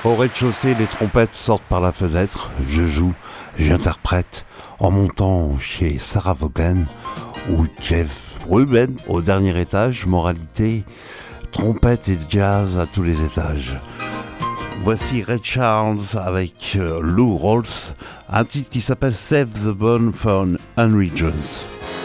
Au rez-de-chaussée, les trompettes sortent par la fenêtre. Je joue, j'interprète, en montant chez Sarah Vaughan ou Jeff Ruben au dernier étage. Moralité, trompette et jazz à tous les étages. Voici Ray Charles avec Lou Rawls, un titre qui s'appelle Save the Bone for Henry Jones.